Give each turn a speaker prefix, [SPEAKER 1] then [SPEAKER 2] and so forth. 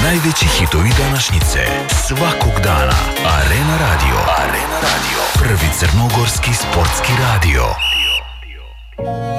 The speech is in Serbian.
[SPEAKER 1] Najveći hitovi današnjice svakog dana. Arena Radio. Arena Radio. Prvi crnogorski sportski radio.